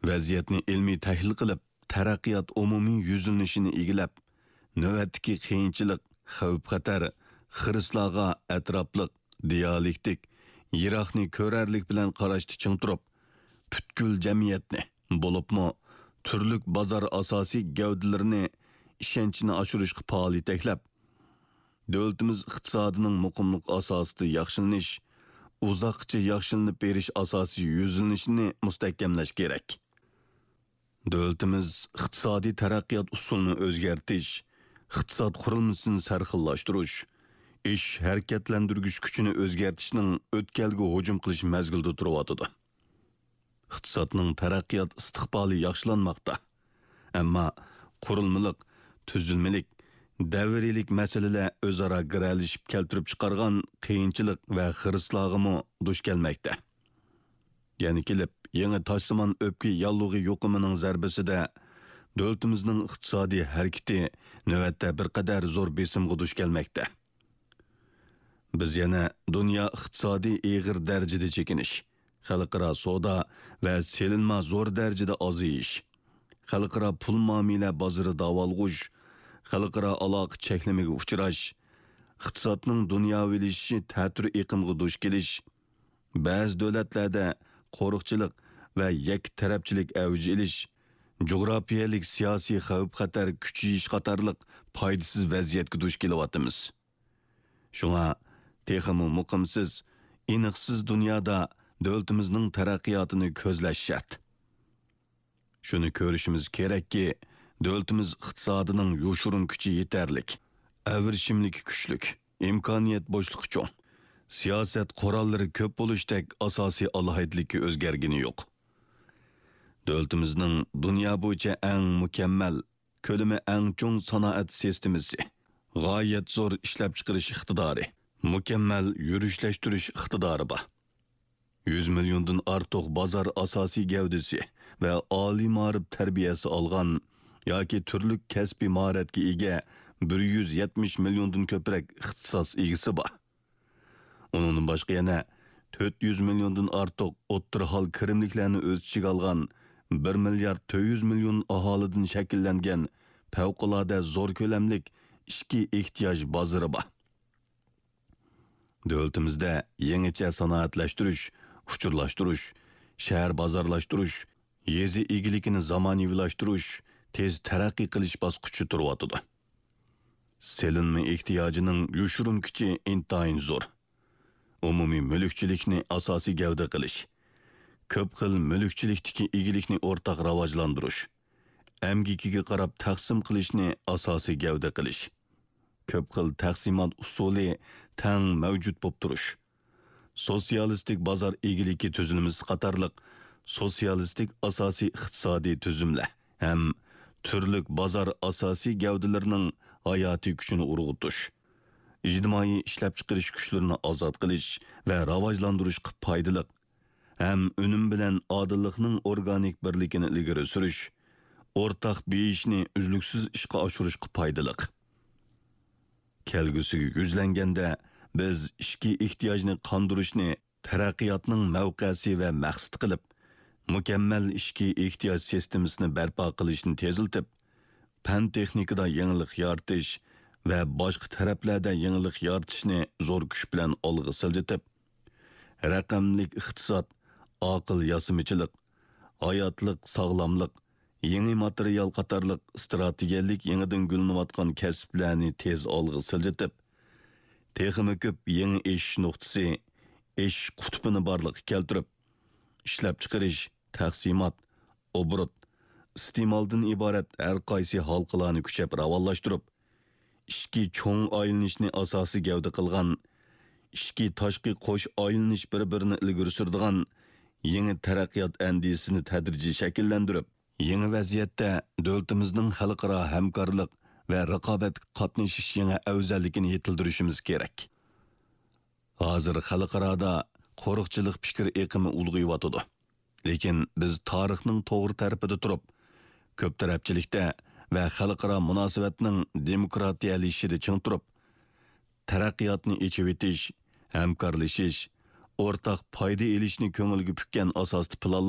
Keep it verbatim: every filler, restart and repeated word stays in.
vaziyatni ilmiy tahlil qilib, taraqqiyot umumiy yuzlanishini egilab, navbatdagi qiyinchilik, xavf-xatar, xirislarga atrofliq, dialektik, yiroqni ko'rarlik bilan qarashni ching turib, butkul jamiyatni, bo'libmi turlik bozor asosiy gavdalarini ishonchini oshirishga faoliyat taklab, davlatimiz iqtisodining muqimlik asosida yaxshilanish, uzoqcha yaxshilanib berish asosiy yuzlanishini mustahkamlash kerak. Davlatimiz iqtisodiy taraqqiyot usulini o'zgartirish, iqtisod qurilmasini sarxillashtirish, ish harakatlantirgich kuchini o'zgartirishning o'tkalga hujum qilish mazgilida turibdi. Iqtisodning taraqqiyot istiqboli yaxshilanmoqda. Ammo qurilmalik, tuzilmalik, davriylik masalalar o'zaro giralishib keltirib chiqargan qiyinchilik va xirislarga duch kelmoqda. Ya'ni kelib, yangi toshsimon o'pki yallug'i yo'qimining zarbasida davlatimizning iqtisodiy harakati navbatda bir qadar zo'r besimga duch kelmoqda. Biz yana dunyo iqtisodiy ig'ir darajada chekinish, xalqaro savdo va selinma zo'r darajada oziyish, xalqaro pul muomala bozori davolg'ush, xalqaro aloqa cheklamiga uchrash, iqtisodning dunyovilashishi ta'tir iqimga duch kelish, ba'zi davlatlarda qo'riqchilik va yak tarafchilik avj ilish, jug'rafiyalik siyosiy xavf-xatar kuchayish qatorliq foydasiz vaziyatga duch kelyapmiz. Shunga texmi muqimsiz, iniqsiz dunyoda davlatimizning taraqqiyotini ko'zlash shart. Shuni ko'rishimiz kerakki, davlatimiz iqtisodining yo'shurun kuchi yetarlik, avrishimlik kuchlik, imkoniyat bo'shliqi cho'ng, siyosat qurollari ko'p bo'lishdek asosiy alohidlikka o'zgargini yo'q. Davlatimizning dunyo bo'yicha eng mukammal, ko'lami eng cho'ng sanoat sistemasi, g'oyat zo'r ishlab chiqarish iqtidori, mukammal yurishlashtirish iqtidori bor. yuz milliondan ortiq bozor asosiy gavdasi va oliy ma'rif tarbiyasi olgan yoki turli kasbiy mahoratga ega bir yuz yetmish milliondan ko'proq ixtisos egasi bor. Undan boshqa yana to'rt yuz milliondan ortiq o'ttir hol kirimliklarni o'z ichiga olgan bir milliard to'rt yuz million aholidan shakllangan favqulodda zo'r ko'lamlik ishki ehtiyoj bozori bor. Davlatimizda yangicha sanoatlashtirish, uchurlashtirish, shahar bozorlashtirish, yezi egiligini zamonaviylashtirish, tez taraqqiy qilish bosqichi turibdi. Selinma ehtiyojining yushurun kuchi intayin zo'r. Umumiy mulkchilikni asosiy gavda qilish, ko'p xil mulkchilikdagi egilikni o'rtaq rivojlantirish, amgikiga qarab taqsim qilishni asosiy gavda qilish, ko'p xil taqsimot usuli tang mavjud bo'lib turish, sotsialistik bozor egiligi tuzilmasi qatorliq sotsialistik asosiy iqtisodiy tuzumlar ham turlik bozor asosiy gavdalarining hayotiy kuchini urg'utish, ijtimoiy ishlab chiqarish kuchlarini ozod qilish va rivojlantirishga foydali ham unum bilan odillikning organik birligini ilgari surish, o'rtaq beyishni uzluksiz ishga oshirishga foydali. Kelgusiga yuzlanganda biz ishki ehtiyojni qondirishni taraqqiyotning mavqesi va maqsad qilib, mukammal ishki ehtiyoj sistemasini barpo qilishni teziltib, fan texnikada yangilik yaratish va boshqa taraflarda yangilik yaratishni zo'r kuch bilan olg'a siljitib, raqamlik iqtisod, aql yasimichilik, hayotlik sog'lomlik, yangi material qatorliq strategiyalik yangidan gullanayotgan kasblarni tez olg'a siljitib, texmi ko'p yangi ish nuqtasi, ish qutbini borliqqa keltirib, ishlab chiqarish, taqsimot, obrut, iste'moldan iborat har qaysi halqalarni kuchab rivojlantirib, ishki cho'ng aylanishni asosiy gavda qilgan, ishki tashqi qo'sh aylanish bir-birini ilgari suradigan yangi taraqqiyot andisini tadrijiy shakllantirib, yangi vaziyatda davlatimizning xalqaro hamkorlik va raqobat qatnashish yangi afzalligini yetildirishimiz kerak. Hozir xalqaroda qo'riqchilik fikr eqimi ulg'ayyotdi. Lekin biz tarixning to'g'ri tarafida turib, ko'p tarafchilikda va xalqaro munosabatning demokratiyalashishida ching turib, taraqqiyotni echib etish, hamkorlashish, o'rtaq foyda elishni ko'ngilga pukkan asosda planlash